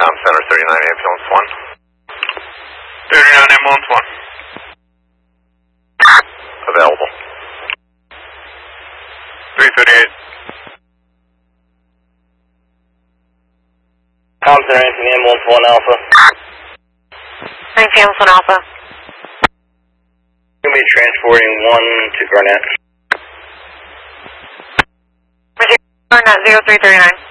Com Center 39 ambulance 1. 39 ambulance 1. Available. 338. Com Center, anything ambulance 1 Alpha. Anything ambulance 1 Alpha. You'll be transporting 1 to Garnett. Garnett 0339.